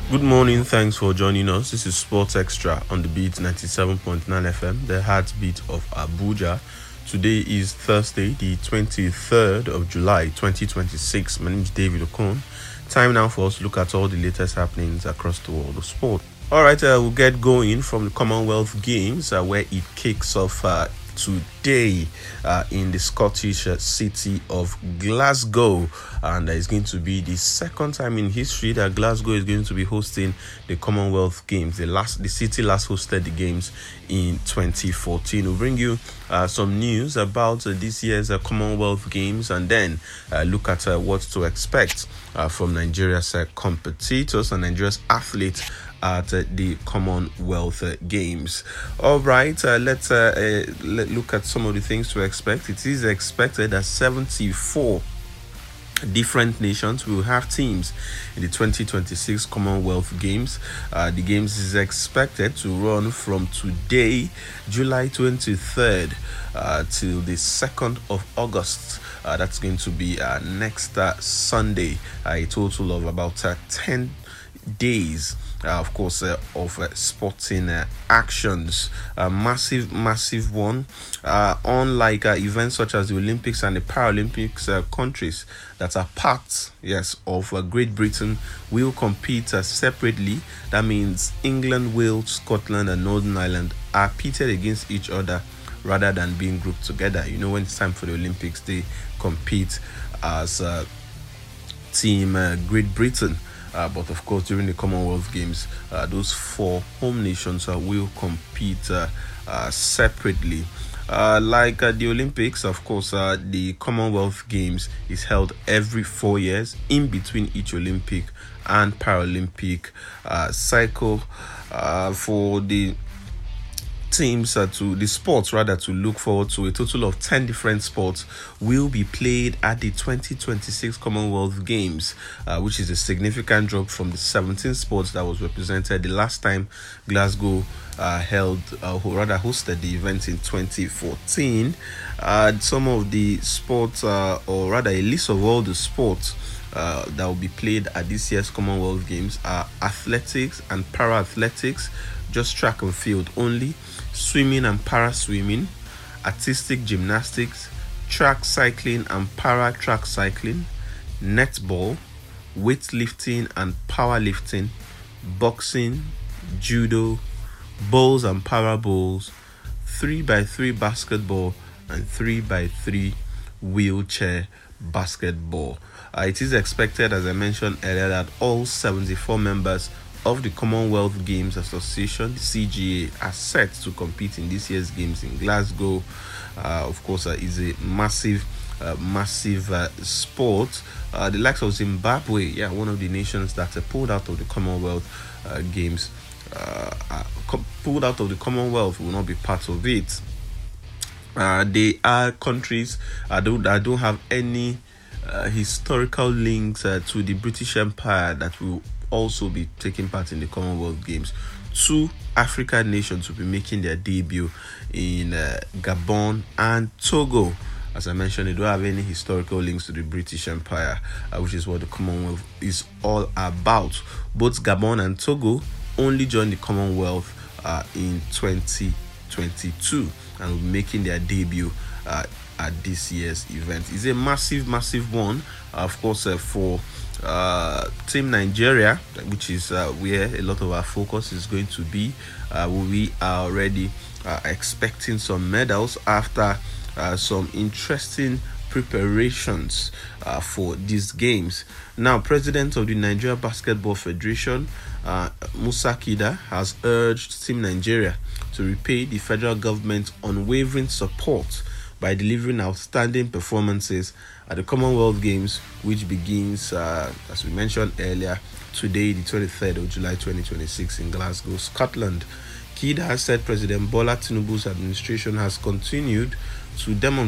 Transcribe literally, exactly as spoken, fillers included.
Good morning. Thanks for joining us. This is Sports Extra on the beat ninety-seven point nine F M, the heartbeat of Abuja. Today is Thursday, the twenty-third of July, twenty twenty-six. My name is David Okon. Time now for us to look at all the latest happenings across the world of sport. All right, uh, we'll get going from the Commonwealth Games, uh, where it kicks off uh, today uh, in the Scottish uh, city of Glasgow, and uh, it's going to be the second time in history that Glasgow is going to be hosting the Commonwealth Games. The last, the city last hosted the games in twenty fourteen. We'll bring you uh, some news about uh, this year's uh, Commonwealth Games, and then uh, look at uh, what to expect uh, from Nigeria's uh, competitors and Nigeria's athletes at uh, the Commonwealth uh, Games. All right, uh, let's uh, uh, let look at some of the things to expect. It is expected that seventy-four different nations will have teams in the twenty twenty-six Commonwealth Games. Uh, the games is expected to run from today, July twenty-third, uh, till the second of August. Uh, that's going to be uh, next uh, Sunday. Uh, a total of about uh, ten days. Uh, of course, uh, of uh, sporting uh, actions. A massive, massive one. Uh, unlike uh, events such as the Olympics and the Paralympics, uh, countries that are part, yes, of uh, Great Britain will compete uh, separately. That means England, Wales, Scotland, and Northern Ireland are pitted against each other rather than being grouped together. You know, when it's time for the Olympics, they compete as uh, Team uh, Great Britain. Uh, but of course, during the Commonwealth Games, uh, those four home nations uh, will compete uh, uh, separately. Uh, like uh, the Olympics, of course, uh, the Commonwealth Games is held every four years in between each Olympic and Paralympic uh, cycle. Uh, for the teams uh, to the sports rather to look forward to, a total of ten different sports will be played at the twenty twenty-six Commonwealth Games, uh, which is a significant drop from the seventeen sports that was represented the last time Glasgow uh, held uh, or rather hosted the event in twenty fourteen. Uh, some of the sports uh, or rather a list of all the sports Uh, that will be played at this year's Commonwealth Games are athletics and para-athletics, just track and field only, swimming and para-swimming, artistic gymnastics, track cycling and para-track cycling, netball, weightlifting and powerlifting, boxing, judo, bowls and para bowls, three by three basketball, and three by three wheelchair basketball. Uh, it is expected, as I mentioned earlier, that all seventy-four members of the Commonwealth Games Association, the C G A, are set to compete in this year's games in Glasgow. Uh, of course, uh, is a massive, uh, massive uh, sport. Uh, the likes of Zimbabwe, yeah, one of the nations that are pulled out of the Commonwealth uh, Games, uh, uh, pulled out of the Commonwealth, will not be part of it. Uh, they are countries uh, that don't, don't have any uh, historical links uh, to the British Empire that will also be taking part in the Commonwealth Games. Two African nations will be making their debut in uh, Gabon and Togo. As I mentioned, they don't have any historical links to the British Empire, uh, which is what the Commonwealth is all about. Both Gabon and Togo only joined the Commonwealth uh, in twenty twenty-two and will be making their debut uh, at this year's event. It's a massive, massive one, uh, of course, uh, for uh, Team Nigeria, which is uh, where a lot of our focus is going to be. Uh, we are already uh, expecting some medals after uh, some interesting preparations uh, for these games. Now, President of the Nigeria Basketball Federation, uh, Musa Kida, has urged Team Nigeria to repay the federal government's unwavering support by delivering outstanding performances at the Commonwealth Games, which begins, uh, as we mentioned earlier, today, the twenty-third of July twenty twenty-six in Glasgow, Scotland. Kida has said President Bola Tinubu's administration has continued to demonstrate